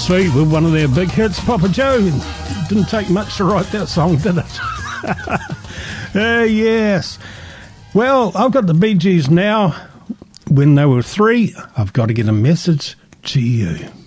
Sweet with one of their big hits, Papa Joe. Didn't take much to write that song, did it? Yes. Well, I've got the Bee Gees now. When they were 3, I've got to get a message to you.